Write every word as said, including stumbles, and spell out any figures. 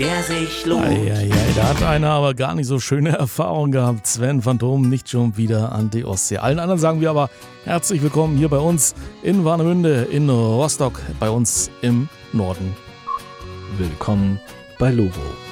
der sich lohnt. Eieiei, da hat einer aber gar nicht so schöne Erfahrungen gehabt. Sven Phantom nicht schon wieder an die Ostsee. Allen anderen sagen wir aber herzlich willkommen hier bei uns in Warnemünde, in Rostock, bei uns im Norden. Willkommen bei Lovo.